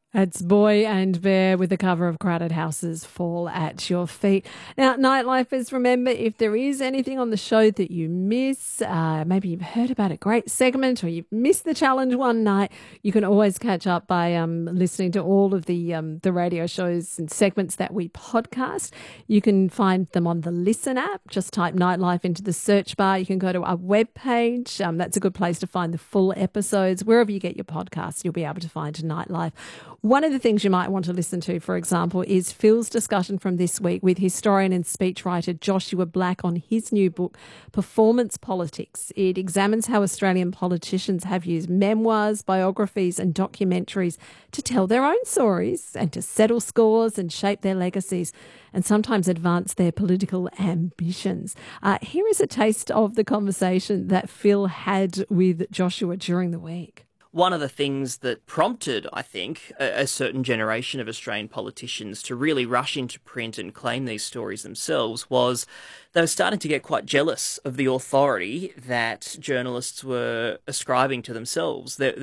It's Boy and Bear with the cover of Crowded Houses Fall at Your Feet. Now, Nightlifers, remember, if there is anything on the show that you miss, maybe you've heard about a great segment or you've missed the challenge one night, you can always catch up by listening to all of the radio shows and segments that we podcast. You can find them on the Listen app. Just type Nightlife into the search bar. You can go to our webpage. That's a good place to find the full episodes. Wherever you get your podcasts, you'll be able to find Nightlife. One of the things you might want to listen to, for example, is Phil's discussion from this week with historian and speechwriter Joshua Black on his new book, Performance Politics. It examines how Australian politicians have used memoirs, biographies and documentaries to tell their own stories and to settle scores and shape their legacies and sometimes advance their political ambitions. Here is a taste of the conversation that Phil had with Joshua during the week. One of the things that prompted, I think, a certain generation of Australian politicians to really rush into print and claim these stories themselves was they were starting to get quite jealous of the authority that journalists were ascribing to themselves.